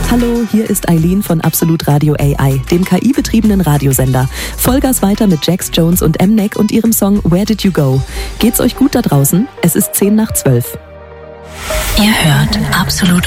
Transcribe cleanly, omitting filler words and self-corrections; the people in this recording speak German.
Hallo, hier ist Eileen von Absolut Radio AI, dem KI-betriebenen Radiosender. Vollgas weiter mit Jax Jones und Mnek und ihrem Song Where Did You Go? Geht's euch gut da draußen? Es ist 10 nach 12. Ihr hört Absolut